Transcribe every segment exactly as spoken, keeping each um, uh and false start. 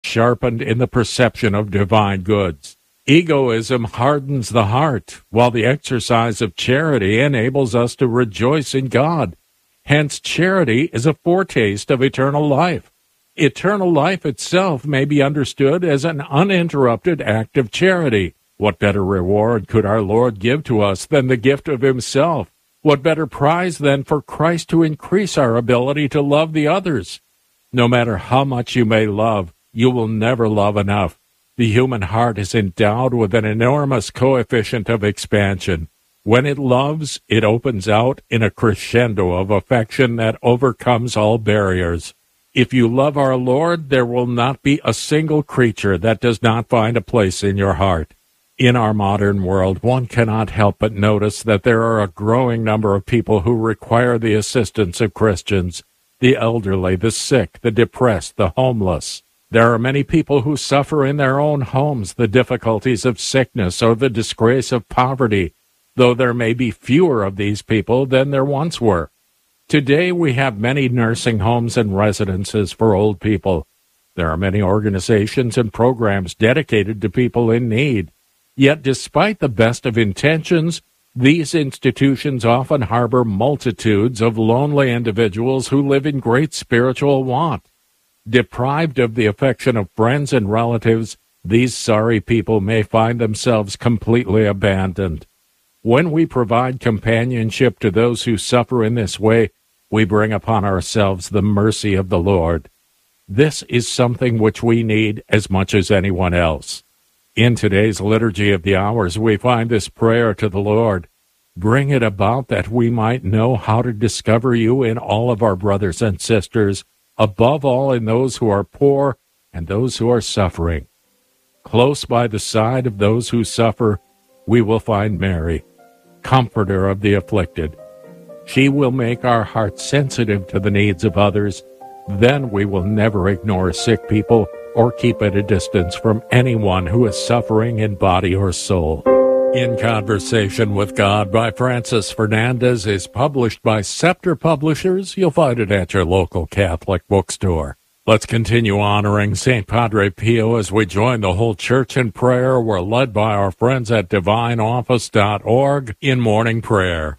sharpened in the perception of divine goods. Egoism hardens the heart, while the exercise of charity enables us to rejoice in God. Hence, charity is a foretaste of eternal life. Eternal life itself may be understood as an uninterrupted act of charity. What better reward could our Lord give to us than the gift of himself? What better prize than for Christ to increase our ability to love the others? No matter how much you may love, you will never love enough. The human heart is endowed with an enormous coefficient of expansion. When it loves, it opens out in a crescendo of affection that overcomes all barriers. If you love our Lord, there will not be a single creature that does not find a place in your heart. In our modern world, one cannot help but notice that there are a growing number of people who require the assistance of Christians: the elderly, the sick, the depressed, the homeless. There are many people who suffer in their own homes the difficulties of sickness or the disgrace of poverty, though there may be fewer of these people than there once were. Today we have many nursing homes and residences for old people. There are many organizations and programs dedicated to people in need. Yet despite the best of intentions, these institutions often harbor multitudes of lonely individuals who live in great spiritual want. Deprived of the affection of friends and relatives, these sorry people may find themselves completely abandoned. When we provide companionship to those who suffer in this way, we bring upon ourselves the mercy of the Lord. This is something which we need as much as anyone else. In today's Liturgy of the Hours, we find this prayer to the Lord: bring it about that we might know how to discover you in all of our brothers and sisters, above all in those who are poor and those who are suffering. Close by the side of those who suffer, we will find Mary, comforter of the afflicted. She will make our hearts sensitive to the needs of others. Then we will never ignore sick people or keep at a distance from anyone who is suffering in body or soul. In Conversation with God by Francis Fernandez is published by Scepter Publishers. You'll find it at your local Catholic bookstore. Let's continue honoring Saint Padre Pio as we join the whole church in prayer. We're led by our friends at divine office dot org in morning prayer.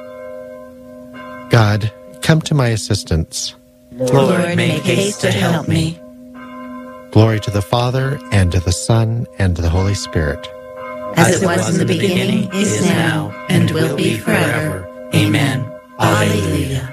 God, come to my assistance. Lord, make haste to help me. Glory to the Father, and to the Son, and to the Holy Spirit. As it was in the beginning, is now, and will be forever. Amen. Alleluia.